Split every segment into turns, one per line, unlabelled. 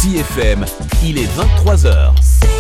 CFM, il est 23h.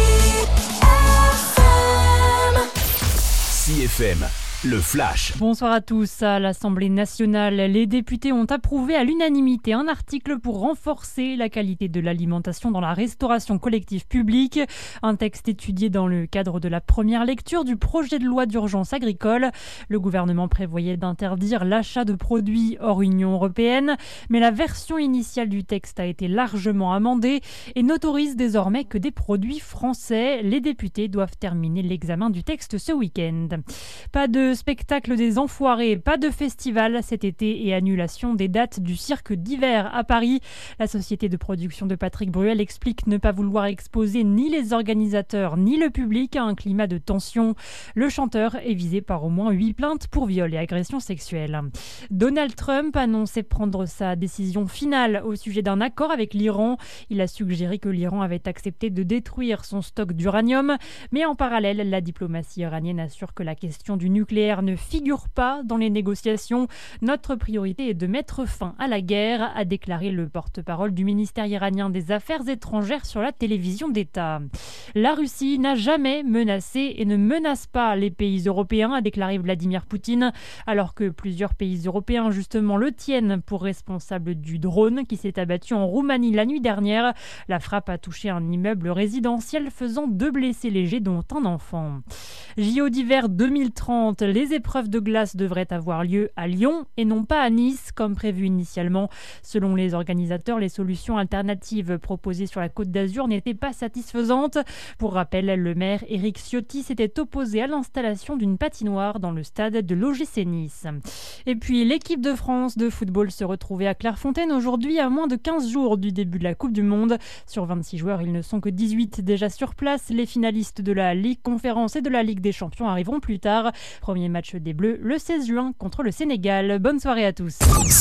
CFM, le flash.
Bonsoir à tous. À l'Assemblée nationale, les députés ont approuvé à l'unanimité un article pour renforcer la qualité de l'alimentation dans la restauration collective publique. Un texte étudié dans le cadre de la première lecture du projet de loi d'urgence agricole. Le gouvernement prévoyait d'interdire l'achat de produits hors Union européenne, mais la version initiale du texte a été largement amendée et n'autorise désormais que des produits français. Les députés doivent terminer l'examen du texte ce week-end. Pas de spectacle des enfoirés, pas de festival cet été et annulation des dates du cirque d'hiver à Paris. La société de production de Patrick Bruel explique ne pas vouloir exposer ni les organisateurs ni le public à un climat de tension. Le chanteur est visé par au moins 8 plaintes pour viol et agression sexuelle. Donald Trump annonçait prendre sa décision finale au sujet d'un accord avec l'Iran. Il a suggéré que l'Iran avait accepté de détruire son stock d'uranium, mais en parallèle, la diplomatie iranienne assure que la question du nucléaire ne figure pas dans les négociations. Notre priorité est de mettre fin à la guerre, a déclaré le porte-parole du ministère iranien des Affaires étrangères sur la télévision d'État. La Russie n'a jamais menacé et ne menace pas les pays européens, a déclaré Vladimir Poutine, alors que plusieurs pays européens justement le tiennent pour responsable du drone qui s'est abattu en Roumanie la nuit dernière. La frappe a touché un immeuble résidentiel faisant 2 blessés légers dont un enfant. JO d'hiver 2030, les épreuves de glace devraient avoir lieu à Lyon et non pas à Nice comme prévu initialement. Selon les organisateurs, les solutions alternatives proposées sur la Côte d'Azur n'étaient pas satisfaisantes. Pour rappel, le maire Éric Ciotti s'était opposé à l'installation d'une patinoire dans le stade de l'OGC Nice. Et puis l'équipe de France de football se retrouvait à Clairefontaine aujourd'hui à moins de 15 jours du début de la Coupe du Monde. Sur 26 joueurs, ils ne sont que 18 déjà sur place. Les finalistes de la Ligue Conférence et de la Ligue des Champions arriveront plus tard. Premier match des Bleus le 16 juin contre le Sénégal. Bonne soirée à tous.